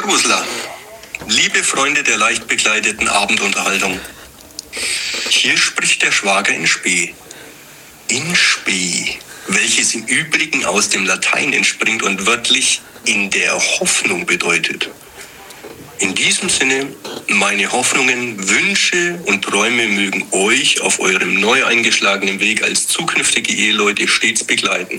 Servusla, liebe Freunde der leicht bekleideten Abendunterhaltung. Hier spricht der Schwager in Spee. In Spee, welches im Übrigen aus dem Latein entspringt und wörtlich in der Hoffnung bedeutet. In diesem Sinne, meine Hoffnungen, Wünsche und Träume mögen euch auf eurem neu eingeschlagenen Weg als zukünftige Eheleute stets begleiten.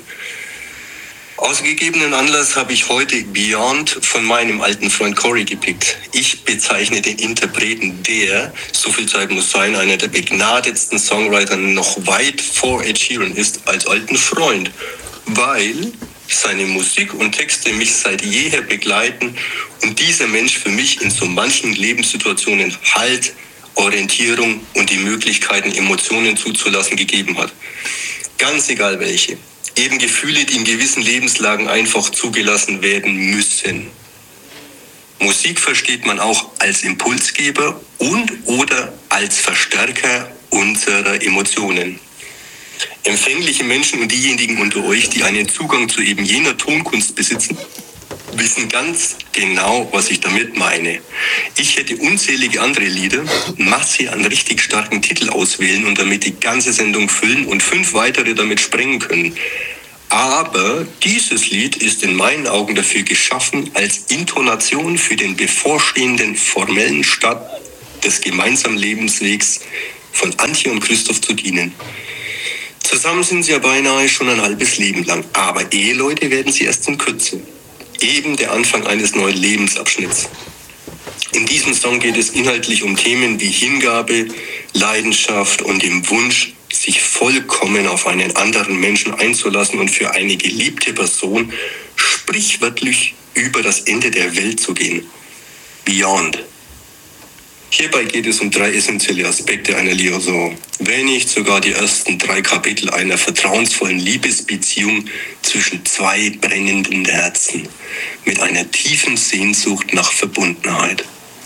Aus gegebenen Anlass habe ich heute Beyond von meinem alten Freund Cory gepickt. Ich bezeichne den Interpreten, der, so viel Zeit muss sein, einer der begnadetsten Songwriter noch weit vor Ed Sheeran ist, als alten Freund, weil seine Musik und Texte mich seit jeher begleiten und dieser Mensch für mich in so manchen Lebenssituationen Halt, Orientierung und die Möglichkeiten, Emotionen zuzulassen, gegeben hat. Ganz egal welche. Eben Gefühle, die in gewissen Lebenslagen einfach zugelassen werden müssen. Musik versteht man auch als Impulsgeber und oder als Verstärker unserer Emotionen. Empfängliche Menschen und diejenigen unter euch, die einen Zugang zu eben jener Tonkunst besitzen, wissen ganz genau, was ich damit meine. Ich hätte unzählige andere Lieder, Masse an richtig starken Titel auswählen und damit die ganze Sendung füllen und 5 weitere damit sprengen können. Aber dieses Lied ist in meinen Augen dafür geschaffen, als Intonation für den bevorstehenden formellen Start des gemeinsamen Lebenswegs von Antje und Christoph zu dienen. Zusammen sind sie ja beinahe schon ein halbes Leben lang, aber Eheleute werden sie erst in Kürze. Eben der Anfang eines neuen Lebensabschnitts. In diesem Song geht es inhaltlich um Themen wie Hingabe, Leidenschaft und dem Wunsch, sich vollkommen auf einen anderen Menschen einzulassen und für eine geliebte Person sprichwörtlich über das Ende der Welt zu gehen. Beyond. Hierbei geht es um 3 essentielle Aspekte einer Liaison, wenn nicht sogar die ersten 3 Kapitel einer vertrauensvollen Liebesbeziehung zwischen 2 brennenden Herzen mit einer tiefen Sehnsucht nach Verbundenheit.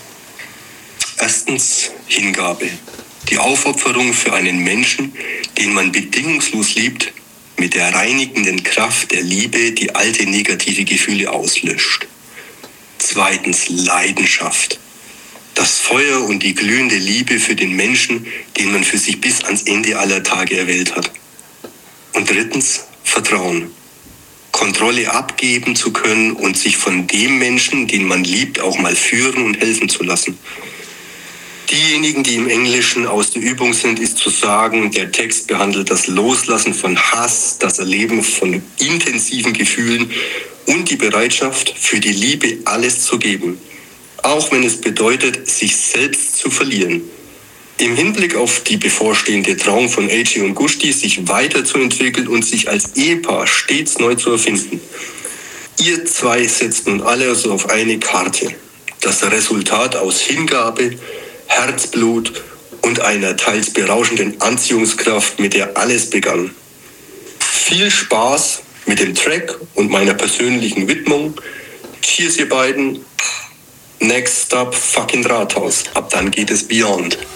Erstens Hingabe. Die Aufopferung für einen Menschen, den man bedingungslos liebt, mit der reinigenden Kraft der Liebe, die alte negative Gefühle auslöscht. Zweitens Leidenschaft. Das Feuer und die glühende Liebe für den Menschen, den man für sich bis ans Ende aller Tage erwählt hat. Und drittens Vertrauen. Kontrolle abgeben zu können und sich von dem Menschen, den man liebt, auch mal führen und helfen zu lassen. Diejenigen, die im Englischen aus der Übung sind, ist zu sagen, der Text behandelt das Loslassen von Hass, das Erleben von intensiven Gefühlen und die Bereitschaft, für die Liebe alles zu geben. Auch wenn es bedeutet, sich selbst zu verlieren. Im Hinblick auf die bevorstehende Trauung von AJ und Gushti, sich weiterzuentwickeln und sich als Ehepaar stets neu zu erfinden. Ihr 2 setzt nun alles auf eine Karte. Das Resultat aus Hingabe, Herzblut und einer teils berauschenden Anziehungskraft, mit der alles begann. Viel Spaß mit dem Track und meiner persönlichen Widmung. Cheers ihr beiden. Next stop fucking Rathaus. Ab dann geht es Beyond.